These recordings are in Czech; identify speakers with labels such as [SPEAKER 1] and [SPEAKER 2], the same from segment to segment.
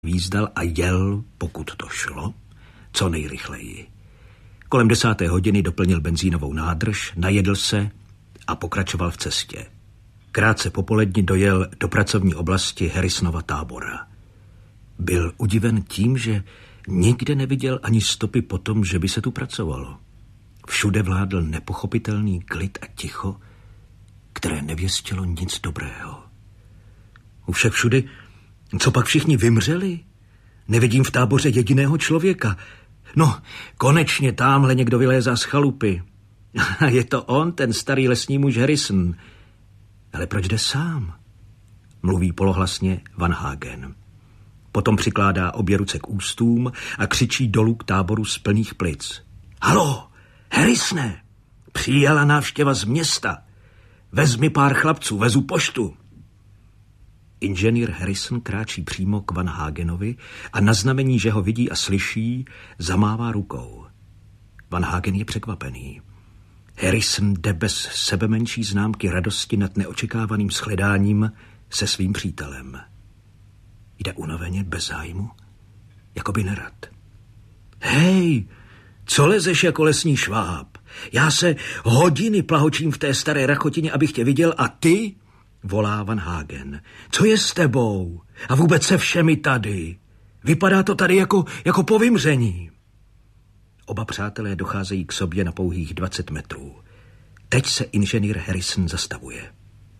[SPEAKER 1] Výzdal a jel, pokud to šlo, co nejrychleji. Kolem 10. hodiny doplnil benzínovou nádrž, najedl se a pokračoval v cestě. Krátce po poledni dojel do pracovní oblasti Harrisonova tábora. Byl udiven tím, že nikde neviděl ani stopy po tom, že by se tu pracovalo. Všude vládl nepochopitelný klid a ticho, které nevěstilo nic dobrého. Však všudy, co pak všichni vymřeli? Nevidím v táboře jediného člověka. No, konečně támhle někdo vylézá z chalupy. A je to on, ten starý lesní muž Harrison. Ale proč jde sám? Mluví polohlasně Van Hagen. Potom přikládá obě ruce k ústům a křičí dolů k táboru z plných plic. Haló, Harrisone, přijela návštěva z města. Vezmi pár chlapců, vezu poštu. Inženýr Harrison kráčí přímo k Van Hagenovi a na znamení, že ho vidí a slyší, zamává rukou. Van Hagen je překvapený. Harrison jde bez sebemenší známky radosti nad neočekávaným shledáním se svým přítelem. Jde unaveně, bez zájmu, jako by nerad. Hej, co lezeš jako lesní šváb? Já se hodiny plahočím v té staré rachotině, abych tě viděl, a ty? Volá Van Hagen. Co je s tebou? A vůbec se všemi tady? Vypadá to tady jako po vymření. Oba přátelé docházejí k sobě na pouhých 20 metrů. Teď se inženýr Harrison zastavuje.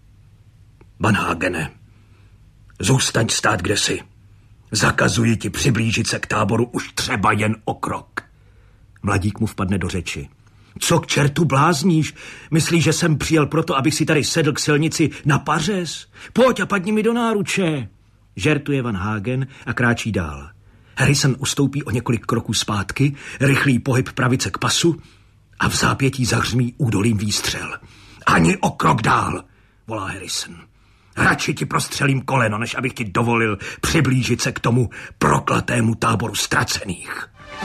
[SPEAKER 1] Van Hagene, zůstaň stát, kde jsi. Zakazuji ti přiblížit se k táboru už třeba jen o krok. Mladík mu vpadne do řeči. Co k čertu blázníš? Myslíš, že jsem přijel proto, abych si tady sedl k silnici na pařez? Pojď a padni mi do náruče. Žertuje Van Hagen a kráčí dál. Harrison ustoupí o několik kroků zpátky, rychlý pohyb pravice k pasu a v zápětí zahřmí údolím výstřel. Ani o krok dál, volá Harrison. Radši ti prostřelím koleno, než abych ti dovolil přiblížit se k tomu proklatému táboru ztracených.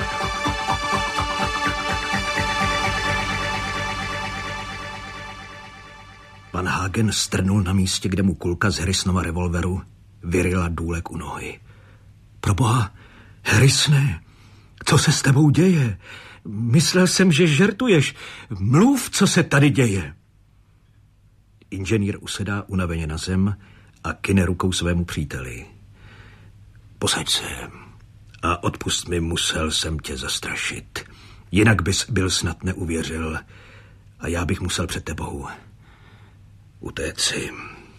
[SPEAKER 1] Van Hagen strnul na místě, kde mu kulka z Harrisonova revolveru vyryla důlek u nohy. Proboha, Harrisone, co se s tebou děje? Myslel jsem, že žertuješ. Mluv, co se tady děje. Inženýr usedá unaveně na zem a kyne rukou svému příteli. Posaď se a odpust mi, musel jsem tě zastrašit. Jinak bys byl snad neuvěřil a já bych musel před tebou utéci.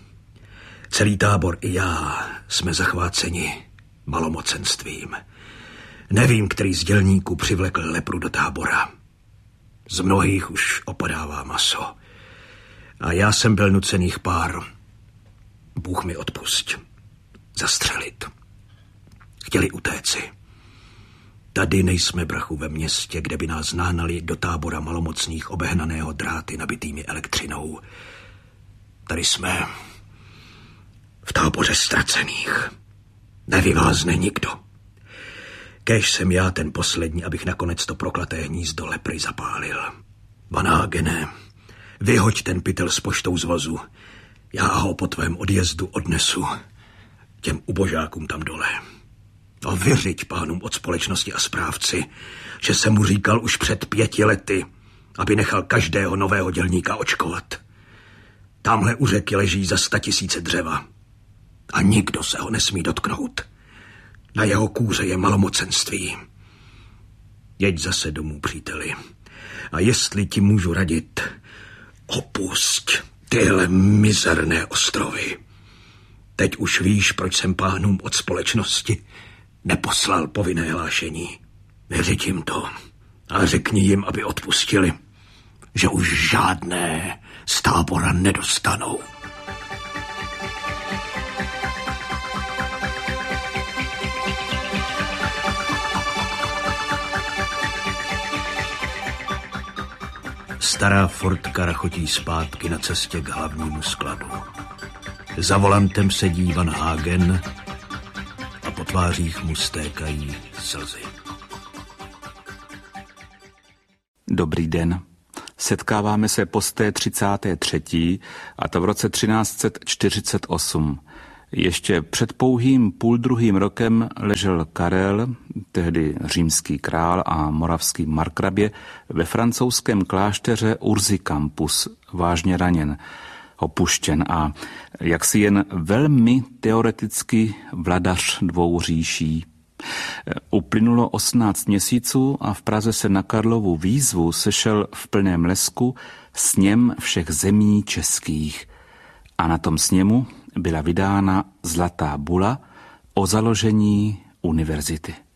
[SPEAKER 1] Celý tábor i já jsme zachváceni malomocenstvím. Nevím, který z dělníků přivlekl lepru do tábora. Z mnohých už opadává maso. A já jsem byl nucených pár, Bůh mi odpusť, zastřelit. Chtěli utéci. Tady nejsme, brachu, ve městě, kde by nás nahnali do tábora malomocných obehnaného dráty nabitými elektřinou. Tady jsme v táboře ztracených. Nevyvázne nikdo. Kéž jsem já ten poslední, abych nakonec to proklaté hnízdo lepry zapálil. Van Hagene, vyhoď ten pytel s poštou z vozu. Já ho po tvém odjezdu odnesu těm ubožákům tam dole. A vyřiď pánům od společnosti a správci, že jsem mu říkal už před 5 lety, aby nechal každého nového dělníka očkovat. Tamhle u řeky leží za 100 000 dřeva a nikdo se ho nesmí dotknout. Na jeho kůře je malomocenství. Jeď zase domů, příteli. A jestli ti můžu radit, opusť tyhle mizerné ostrovy. Teď už víš, proč jsem pánům od společnosti neposlal povinné hlášení. Neřiď jim to a řekni jim, aby odpustili, že už žádné z tábora nedostanou. Stará Fordka rachotí zpátky na cestě k hlavnímu skladu. Za volantem sedí Van Hagen a po tvářích mu stékají slzy.
[SPEAKER 2] Dobrý den. Setkáváme se po 33. a to v roce 1348. Ještě před pouhým 1,5 rokem ležel Karel, tehdy římský král a moravský markrabě, ve francouzském klášteře Urzicampus, vážně raněn, opuštěn a jaksi jen velmi teoreticky vladař 2 říší. Uplynulo 18 měsíců a v Praze se na Karlovu výzvu sešel v plném lesku sněm všech zemí českých. A na tom sněmu byla vydána zlatá bula o založení univerzity.